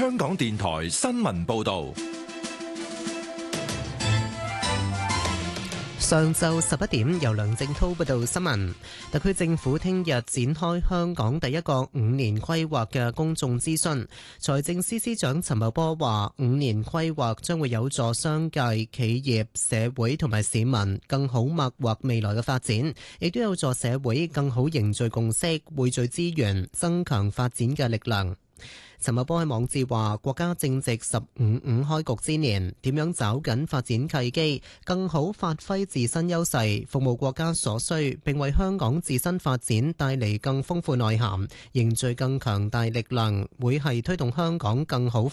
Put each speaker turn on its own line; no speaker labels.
香港電台新聞報道。
上晝11點，由梁正滔報道新聞。特區政府聽日展開香港第一個5年規劃嘅公眾諮詢。財政司司長陳茂波話，5年規劃將會有助商界、企業、社會同埋市民更好擘劃未來嘅發展，亦都有助社會更好凝聚共識、匯聚資源、增強發展嘅力量。陳茂波喺網誌話：國家正值15開局之年，點樣抓緊發展契機，更好發揮自身優勢，服務國家所需，並為香港自身發展帶嚟更豐富內涵，凝聚更強大力量，會係推動香港更好